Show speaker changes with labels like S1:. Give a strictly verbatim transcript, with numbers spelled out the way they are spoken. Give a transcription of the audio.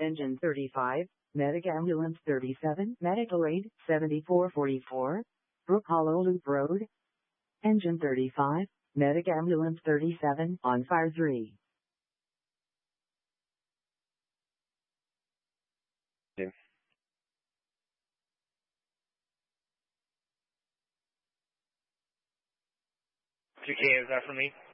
S1: Engine thirty-five, Medic Ambulance thirty-seven, Medical Aid seventy-four forty-four, Brook Hollow Loop Road. Engine thirty-five, Medic Ambulance thirty-seven, on fire three.
S2: two K, is that for me?